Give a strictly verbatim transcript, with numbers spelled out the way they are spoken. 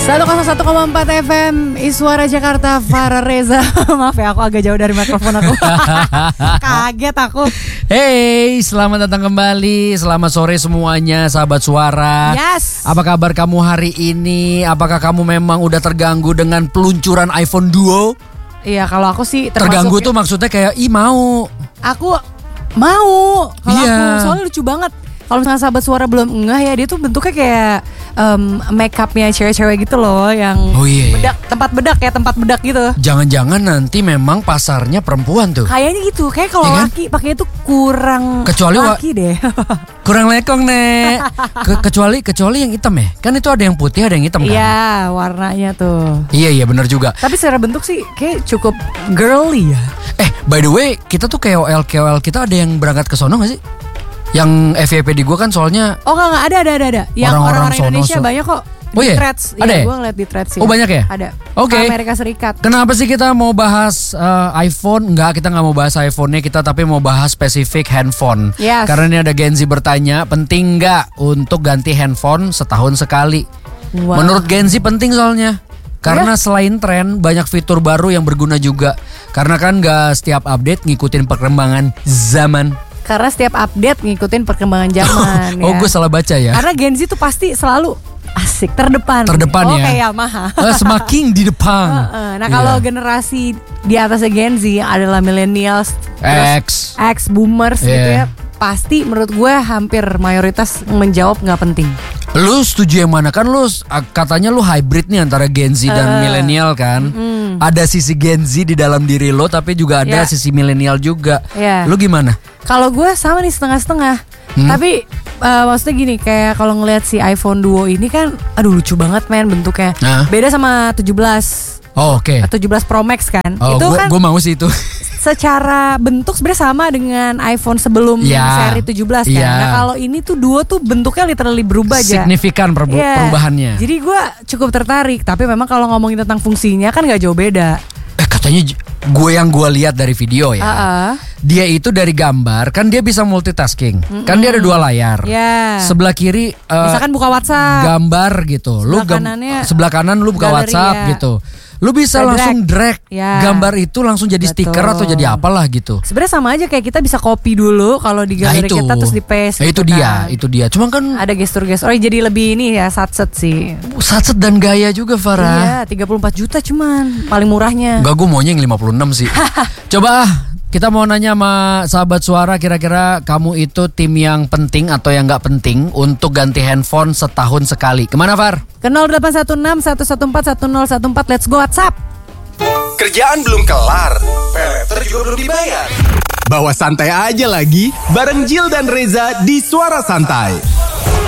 seratus satu koma empat F M Iswara Jakarta, Farah Reza. Maaf ya, aku agak jauh dari mikrofon aku. Kaget aku. Hey, selamat datang kembali. Selamat sore semuanya, sahabat suara. Yes. Apa kabar kamu hari ini? Apakah kamu memang udah terganggu dengan peluncuran iPhone Duo? Iya, kalau aku sih termasuk. Terganggu tuh maksudnya kayak, ih mau. Aku mau. Kalau Iya. aku soalnya lucu banget. Kalau misalnya sahabat suara belum ngeh ya, dia tuh bentuknya kayak um, make upnya cewek-cewek gitu loh, yang Oh iya. bedak, tempat bedak ya, tempat bedak gitu. Jangan-jangan nanti memang pasarnya perempuan tuh. Kayaknya gitu, kayak kalau Iya kan? laki pakai itu kurang Kecuali wa- laki deh. Kurang lekong nek. Ke- kecuali kecuali yang hitam ya. Kan itu ada yang putih, ada yang hitam kan. Iya, warnanya tuh. Iya iya benar juga. Tapi secara bentuk sih kayak cukup girly ya. Eh by the way, kita tuh K O L K O L kita ada yang berangkat ke sono gak sih? Yang F Y P di gue kan soalnya. Oh enggak, enggak ada, ada, ada, ada. Yang Orang-orang orang-orang sono, Indonesia so- banyak kok. Oh Di iya? Threads. Ada Iya, ya? gue ngeliat di Threads sih. Oh banyak ya? Ada. Oke. Ke Amerika Serikat. Kenapa sih kita mau bahas uh, iPhone? Enggak, kita nggak mau bahas iPhone-nya kita, tapi mau bahas spesifik handphone. Yes. Karena ini ada Gen Z bertanya, penting nggak untuk ganti handphone setahun sekali? Wah. Menurut Gen Z penting soalnya. Karena selain tren, banyak fitur baru yang berguna juga. Karena kan nggak setiap update ngikutin perkembangan zaman. Karena setiap update ngikutin perkembangan zaman. Oh, ya. gue salah baca ya. Karena Gen Z tuh pasti selalu asik, terdepan. Terdepan oh, ya. kayak Yamaha. Eh, semakin di depan. Heeh. Nah kalau Iya. generasi di atasnya Gen Z adalah millennials, X. terus X boomers Iya. gitu ya, pasti menurut gue hampir mayoritas menjawab nggak penting. Lu setuju yang mana? Kan lu ah, katanya lu hybrid nih antara Gen Z dan milenial kan. Ada sisi Gen Z di dalam diri lo, tapi juga ada Ya. sisi milenial juga. Ya. Lu gimana? Kalau gue sama nih setengah-setengah. Hmm? Tapi uh, maksudnya gini, kayak kalau ngelihat si iPhone Duo ini kan, aduh lucu banget men bentuknya. Nah. Beda sama tujuh belas. Oh, oke. tujuh belas Pro Max kan. Oh, itu gua, kan gua mau sih itu. secara bentuk sebenarnya sama dengan iPhone sebelum Ya. seri tujuh belas kan. Ya. Nah kalau ini tuh Duo tuh bentuknya literally berubah aja. Signifikan perbu- Iya. perubahannya. Jadi gue cukup tertarik. Tapi memang kalau ngomongin tentang fungsinya kan gak jauh beda. Eh katanya j- gue yang gue lihat dari video ya. Uh-uh. Dia itu dari gambar kan dia bisa multitasking. Kan dia ada dua layar. Ya. Sebelah kiri eh, Misalkan buka WhatsApp. gambar gitu. Lu Sebelah gam- kanannya sebelah kanan lu buka galeri, WhatsApp ya. gitu. Lu bisa Bisa langsung drag Ya. gambar itu langsung jadi Betul. stiker atau jadi apalah gitu. Sebenarnya sama aja kayak kita bisa copy dulu kalau di galeri kita terus di paste. Nah, itu gitu dia, kan. itu dia. Cuma kan Ada gestur-gestur. Oh jadi lebih ini ya, satset sih. satset dan gaya juga Farah. Iya, tiga puluh empat juta cuman paling murahnya. Enggak, gue maunya yang lima puluh enam sih. Coba ah, kita mau nanya sama sahabat suara, kira-kira kamu itu tim yang penting atau yang nggak penting untuk ganti handphone setahun sekali. Kemana Far? Ke nol delapan satu enam satu satu empat satu nol satu empat, let's go WhatsApp. Kerjaan belum kelar, paylater juga belum dibayar. Bawa santai aja lagi, bareng Jill dan Reza di Suara Santai.